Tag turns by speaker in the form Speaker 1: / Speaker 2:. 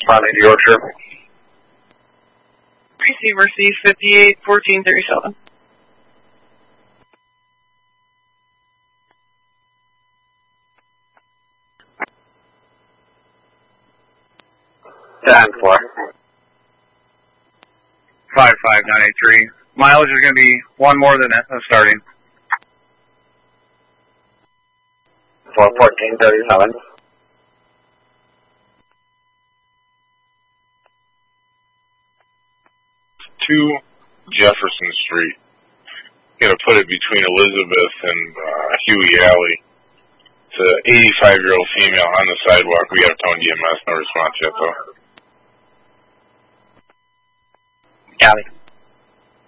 Speaker 1: responding to Yorkshire.
Speaker 2: Receiver C58 1437.
Speaker 1: Ten 4.
Speaker 3: 55983. Mileage is going to be one more than starting.
Speaker 1: For 1437.
Speaker 4: Jefferson Street. Going to put it between Elizabeth and Huey Alley. It's an 85-year-old female on the sidewalk. We have Tone DMS, no response yet though.
Speaker 1: Got it.